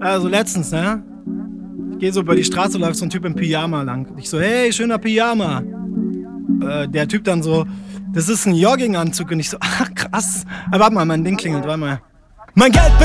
Also letztens, ne? Ich gehe so über die Straße, läuft so ein Typ im Pyjama lang. Ich so, hey, schöner Pyjama. Der Typ dann so, das ist ein Jogginganzug. Und ich so, ach krass. Warte mal, mein Ding klingelt, warte mal. Mein Geld